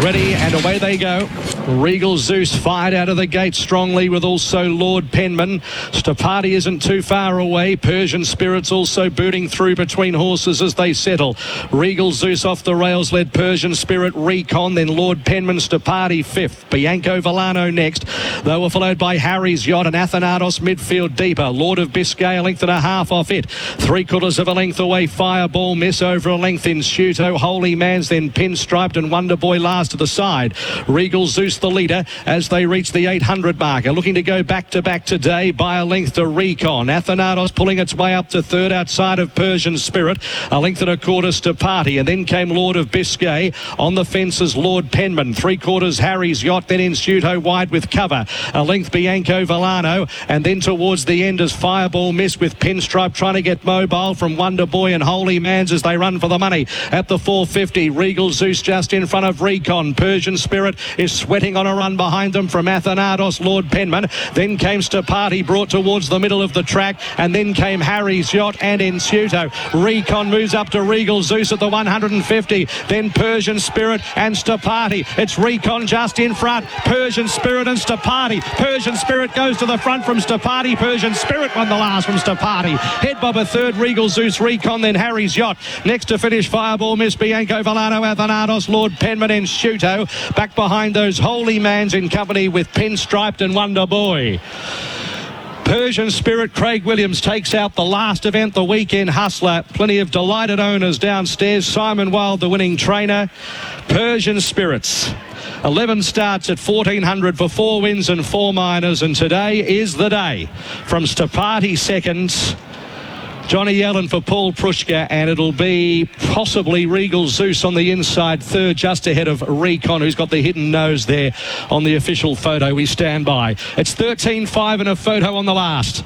ready, and away they go. Regal Zeus fired out of the gate strongly with also Lord Penman. Stapati isn't too far away. Persian Spirits also booting through between horses as they settle. Regal Zeus off the rails led Persian Spirit, Recon, then Lord Penman, Stapati fifth. Bianco Villano next. They were followed by Harry's Yacht and Athanatos midfield deeper. Lord of Biscay a length and a half off it. 3/4 of a length away. Fireball Miss over a length in Shuto. Holy Man's then Pinstriped and Wonder Boy last to the side. Regal Zeus the leader as they reach the 800 marker. Looking to go back to back today by a length to Recon. Athanatos pulling its way up to third outside of Persian Spirit. A length and a quarter Stapati. And then came Lord of Biscay. On the fences Lord Penman. 3/4 Harry's Yacht. Then in Shuto wide with cover. A length Bianco Villano. And then towards the end as Fireball Miss with Pinstripe trying to get mobile from Wonder Boy and Holy Man's as they run for the money at the 450. Regal Zeus just in front of Recon. Persian Spirit is sweating on a run behind them from Athanatos, Lord Penman. Then came Stapati brought towards the middle of the track, and then came Harry's Yacht and Insuto. Recon moves up to Regal Zeus at the 150. Then Persian Spirit and Stapati. It's Recon just in front. Persian Spirit and Stapati. Persian Spirit goes to the front from Stapati. Persian Spirit won the last from Stapati. Head bob a third, Regal Zeus, Recon, then Harry's Yacht. Next to finish, Fireball Miss, Bianco Villano, Athanatos, Lord Penman and Shuto. Back behind those Holy Mans in company with Pinstriped and Wonder Boy. Persian Spirit, Craig Williams takes out the last event, the Weekend Hustler. Plenty of delighted owners downstairs. Simon Wild, the winning trainer. Persian Spirits. 11 starts at 1,400 for 4 wins and 4 minors, and today is the day. From Stapati seconds, Johnny Yellen for Paul Prushka, and it'll be possibly Regal Zeus on the inside third, just ahead of Recon, who's got the hidden nose there on the official photo. We stand by. It's 13-5 and a photo on the last.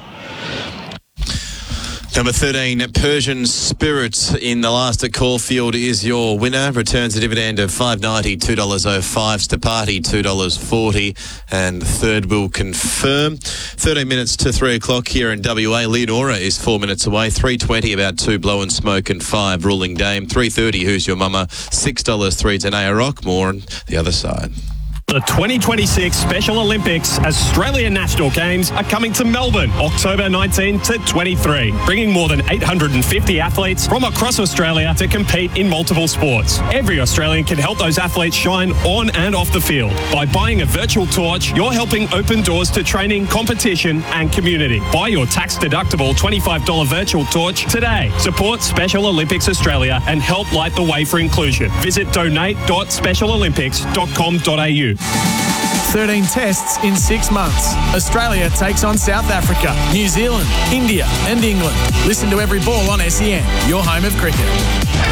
Number 13, Persian Spirit in the last at Caulfield is your winner. Returns a dividend of $5.90, $2.05. Stapati, $2.40. And the third will confirm. 13 minutes to 3 o'clock here in WA. Leonora is 4 minutes away. 3:20, about 2 Blow and Smoke and 5 Ruling Dame. 3:30, Who's Your Mama? $6.03 Tanea Rock. More on the other side. The 2026 Special Olympics Australian National Games are coming to Melbourne, October 19 to 23, bringing more than 850 athletes from across Australia to compete in multiple sports. Every Australian can help those athletes shine on and off the field. By buying a virtual torch, you're helping open doors to training, competition and community. Buy your tax-deductible $25 virtual torch today. Support Special Olympics Australia and help light the way for inclusion. Visit donate.specialolympics.com.au. 13 tests in 6 months. Australia takes on South Africa, New Zealand, India and England. Listen to Every Ball on SEN, your home of cricket.